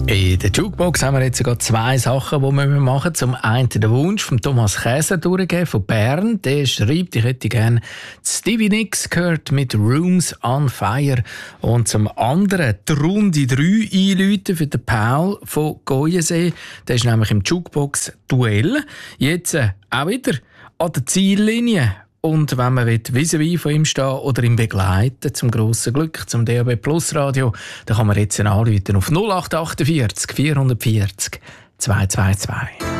In der Jukebox haben wir jetzt sogar zwei Sachen, die wir machen. Zum einen den Wunsch von Thomas Käser durchgeben von Bern. Der schreibt, ich hätte gerne Stevie Nicks gehört mit Rooms on Fire. Und zum anderen die Runde 3 einläuten für den Paul von Goyensee. Der ist nämlich im Jukebox-Duell. Jetzt auch wieder an der Ziellinie. Und wenn man vis-à-vis von ihm stehen oder ihn begleiten, zum grossen Glück, zum DAB Plus Radio, dann kann man jetzt anrufen auf 0848 440 222.